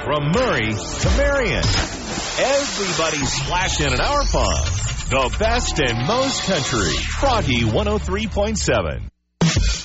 From Murray to Marion, everybody's splashing in our pond. The best and most country. Froggy 103.7.